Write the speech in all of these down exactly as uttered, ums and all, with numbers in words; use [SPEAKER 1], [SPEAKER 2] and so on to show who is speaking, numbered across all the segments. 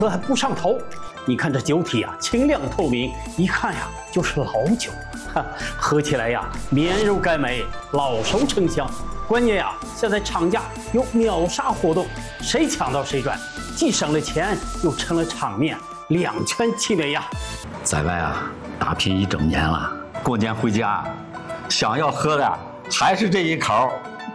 [SPEAKER 1] 喝还不上头。你看这酒体啊，清亮透明，一看呀就是老酒，哈，喝起来呀绵柔甘美，老熟成香。关键呀，现在厂家有秒杀活动，谁抢到谁赚，既省了钱又成了场面，两全其美呀。
[SPEAKER 2] 在外啊打拼一整年了，过年回家，想要喝的还是这一口。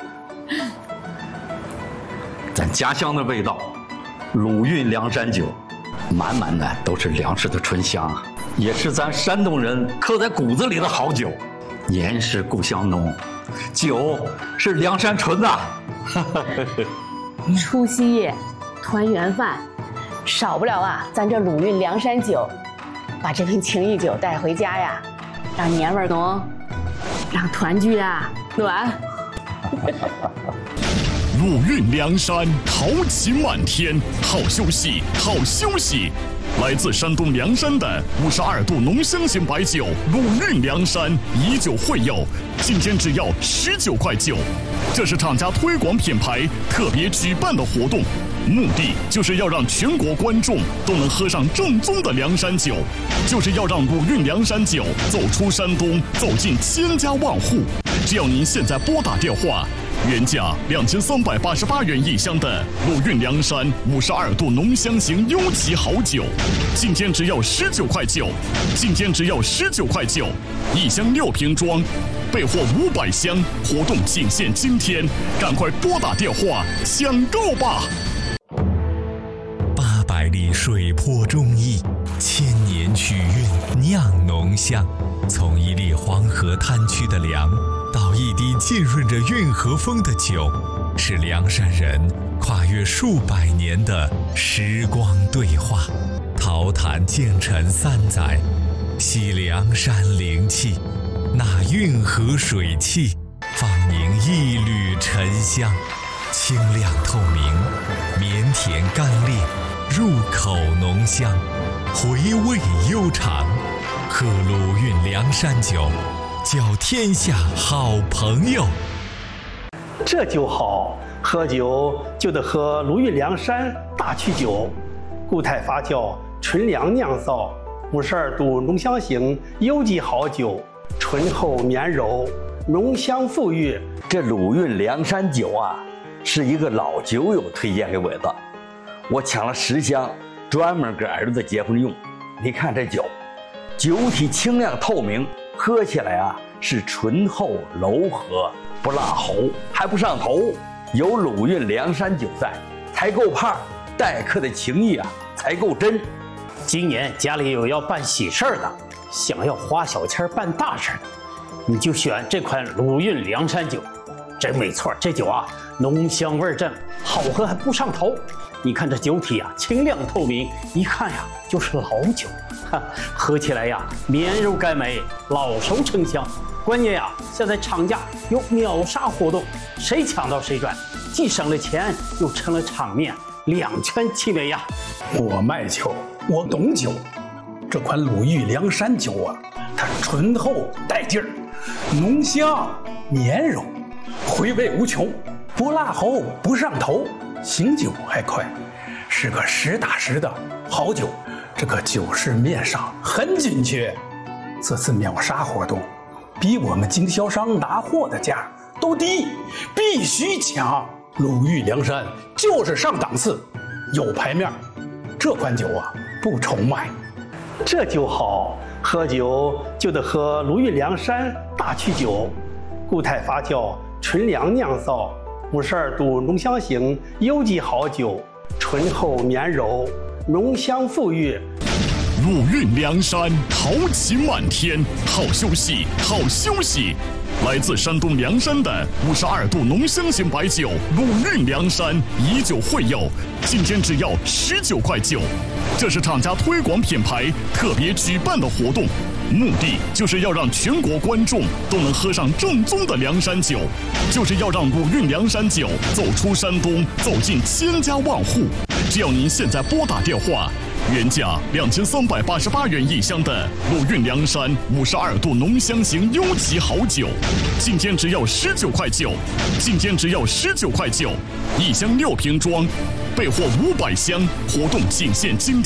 [SPEAKER 2] 咱家乡的味道，鲁韵凉山酒，满满的都是粮食的醇香啊，也是咱山东人刻在骨子里的好酒。年是故乡浓，酒是凉山醇呐。
[SPEAKER 3] 除夕夜，团圆饭，少不了啊咱这鲁韵凉山酒。把这瓶情谊酒带回家呀，让年味浓，让团聚啊暖。
[SPEAKER 4] 鲁韵凉山，豪气漫天，好休息，好休息。来自山东凉山的五十二度浓香型白酒鲁韵凉山，以酒会友，今天只要十九块九。这是厂家推广品牌特别举办的活动，目的就是要让全国观众都能喝上正宗的凉山酒，就是要让鲁韵凉山酒走出山东，走进千家万户。只要您现在拨打电话，原价两千三百八十八元一箱的鲁韵凉山五十二度浓香型优级好酒，今天只要十九块九，今天只要十九块九，一箱六瓶装，备货五百箱，活动仅限今天，赶快拨打电话抢购吧！
[SPEAKER 5] 八百里水泊忠义，千年曲韵酿浓香，从一粒黄河滩区的粮。到一滴浸润着运河风的酒，是凉山人跨越数百年的时光对话。陶坛建陈三载，吸凉山灵气，纳运河水气，放凝一缕沉香，清亮透明，绵甜甘冽，入口浓香，回味悠长。喝鲁韵凉山酒，交天下好朋友。
[SPEAKER 1] 这酒好，喝酒就得喝鲁韵凉山大曲酒，固态发酵，纯粮酿造，五十二度浓香型优级好酒，醇厚绵柔，浓香馥郁。
[SPEAKER 2] 这鲁韵凉山酒啊，是一个老酒友推荐给我的，我抢了十箱，专门给儿子结婚用。你看这酒，酒体清亮透明，喝起来啊是醇厚柔和，不辣喉，还不上头。有鲁韵凉山酒在，才够胖，待客的情谊啊才够真。
[SPEAKER 1] 今年家里有要办喜事儿的，想要花小钱办大事，你就选这款鲁韵凉山酒，真没错。这酒啊，浓香味正，好喝还不上头。你看这酒体啊，清亮透明，一看呀就是老酒，哈，喝起来呀绵柔甘美，老熟成香。关键呀，现在厂家有秒杀活动，谁抢到谁赚，既省了钱又成了场面，两全其美呀。
[SPEAKER 6] 我卖酒，我懂酒。这款鲁韵凉山酒啊，它醇厚带劲儿，浓香绵柔，回味无穷，不辣喉，不上头，醒酒还快，是个实打实的好酒。这个酒市面上很紧缺，这次秒杀活动比我们经销商拿货的价都低，必须抢。鲁韵凉山就是上档次，有牌面。这款酒啊不愁卖。
[SPEAKER 1] 这酒好，喝酒就得喝鲁韵凉山大曲酒，固态发酵，纯粮酿造，五十二度浓香型优级好酒，醇厚绵柔，浓香馥郁。
[SPEAKER 4] 鲁韵凉山，豪气漫天，好休息，好休息。来自山东凉山的五十二度浓香型白酒鲁韵凉山，以酒会友，今天只要十九块九。这是厂家推广品牌特别举办的活动，目的就是要让全国观众都能喝上正宗的凉山酒，就是要让鲁韵凉山酒走出山东，走进千家万户。 只要您现在拨打电话，原价两千三百八十八元一箱的鲁韵梁山五十二度浓香型优级好酒，今天只要十九块九，今天只要十九块九，一箱六瓶装，备货五百箱，活动仅限今天。